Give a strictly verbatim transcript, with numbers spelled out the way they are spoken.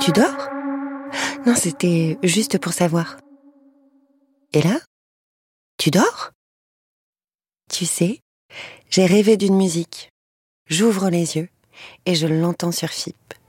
Tu dors ? Non, c'était juste pour savoir. Et là ? Tu dors ? Tu sais, j'ai rêvé d'une musique. J'ouvre les yeux et je l'entends sur F I P.